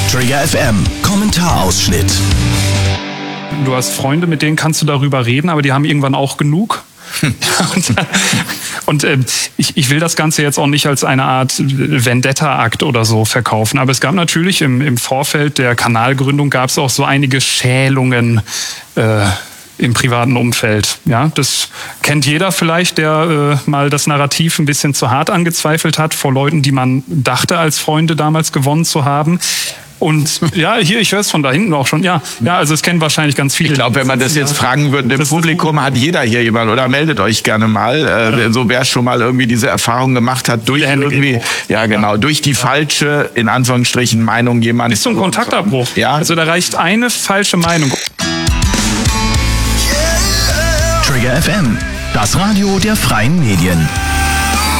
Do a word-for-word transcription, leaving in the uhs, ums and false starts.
Trigger F M, Kommentarausschnitt. Du hast Freunde, mit denen kannst du darüber reden, aber die haben irgendwann auch genug. Hm. und und äh, ich, ich will das Ganze jetzt auch nicht als eine Art Vendetta-Akt oder so verkaufen, aber es gab natürlich im, im Vorfeld der Kanalgründung gab es auch so einige Schälungen äh, im privaten Umfeld. Ja, das kennt jeder vielleicht, der äh, mal das Narrativ ein bisschen zu hart angezweifelt hat vor Leuten, die man dachte als Freunde damals gewonnen zu haben. Und ja, hier, ich höre es von da hinten auch schon. Ja, ja, also es kennen wahrscheinlich ganz viele. Ich glaube, wenn man das jetzt fragen würde, im Publikum hat jeder hier jemand, oder meldet euch gerne mal, äh, ja. so wer schon mal irgendwie diese Erfahrung gemacht hat, durch irgendwie, ja genau, durch die falsche, in Anführungsstrichen, Meinung jemand. Bis zum Kontaktabbruch. Ja. Also da reicht eine falsche Meinung. Trigger F M, das Radio der freien Medien.